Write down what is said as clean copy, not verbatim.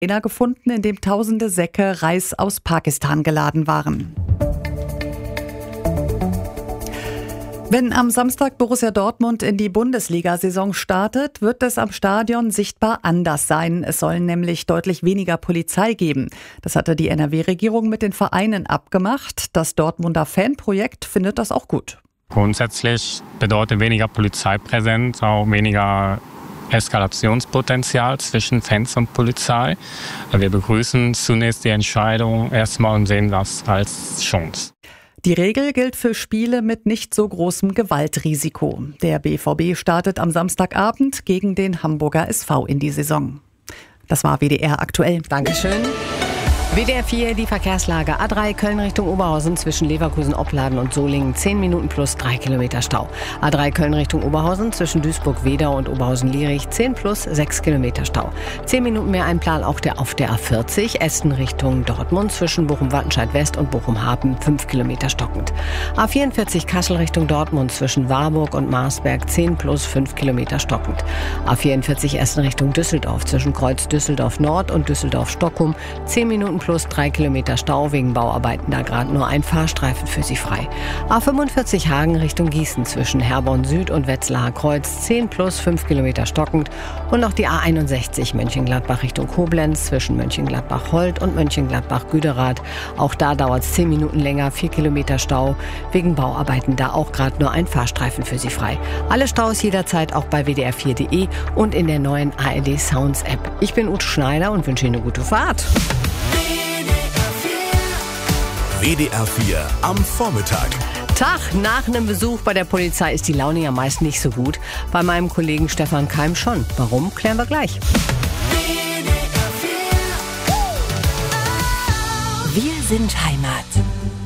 gefunden, in dem tausende Säcke Reis aus Pakistan geladen waren. Wenn am Samstag Borussia Dortmund in die Bundesliga-Saison startet, wird es am Stadion sichtbar anders sein. Es soll nämlich deutlich weniger Polizei geben. Das hatte die NRW-Regierung mit den Vereinen abgemacht. Das Dortmunder Fanprojekt findet das auch gut. Grundsätzlich bedeutet weniger Polizeipräsenz auch weniger Eskalationspotenzial zwischen Fans und Polizei. Wir begrüßen zunächst die Entscheidung erstmal und sehen das als Chance. Die Regel gilt für Spiele mit nicht so großem Gewaltrisiko. Der BVB startet am Samstagabend gegen den Hamburger SV in die Saison. Das war WDR aktuell. Dankeschön. WDR 4, die Verkehrslage. A3 Köln Richtung Oberhausen zwischen Leverkusen, Opladen und Solingen 10 Minuten plus 3 Kilometer Stau. A3 Köln Richtung Oberhausen zwischen Duisburg-Wedau und Oberhausen-Lierich 10 plus 6 Kilometer Stau. 10 Minuten mehr Einplan auch auf der A40 Essen Richtung Dortmund zwischen Bochum-Wattenscheid-West und Bochum-Hafen 5 Kilometer stockend. A44 Kassel Richtung Dortmund zwischen Warburg und Marsberg 10 plus 5 Kilometer stockend. A44 Essen Richtung Düsseldorf zwischen Kreuz Düsseldorf Nord und Düsseldorf-Stockholm 10 Minuten plus 3 Kilometer Stau wegen Bauarbeiten, da gerade nur ein Fahrstreifen für Sie frei. A45 Hagen Richtung Gießen zwischen Herborn Süd und Wetzlarer Kreuz 10 plus 5 Kilometer stockend und noch die A61 Mönchengladbach Richtung Koblenz zwischen Mönchengladbach-Holt und Mönchengladbach-Güderath. Auch da dauert es 10 Minuten länger, 4 Kilometer Stau wegen Bauarbeiten, da auch gerade nur ein Fahrstreifen für Sie frei. Alle Staus jederzeit auch bei wdr4.de und in der neuen ARD Sounds App. Ich bin Ute Schneider und wünsche Ihnen eine gute Fahrt. WDR 4 am Vormittag. Tag nach einem Besuch bei der Polizei ist die Laune ja meist nicht so gut. Bei meinem Kollegen Stefan Keim schon. Warum, klären wir gleich. Wir sind Heimat.